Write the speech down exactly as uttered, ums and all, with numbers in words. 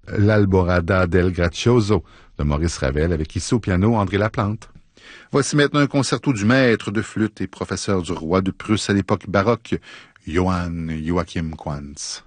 l'Alborada del Grazioso de Maurice Ravel avec ici au piano André Laplante. Voici maintenant un concerto du maître de flûte et professeur du roi de Prusse à l'époque baroque, Johann Joachim Quantz.